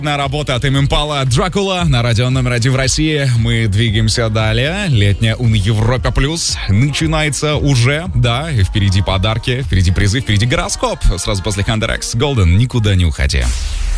На работа от Импала Дракула на радио номер 1 в России. Мы двигаемся далее. Летняя Ун Европа Плюс начинается уже. Да, и впереди подарки, впереди призы, впереди гороскоп. Сразу после Thunder X Golden. Никуда не уходи.